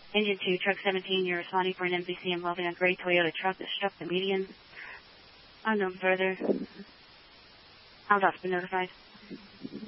Engine 2, Truck 17, you're responding for an MVC involving a gray Toyota truck that struck the median. Unknown further. Hound been notified.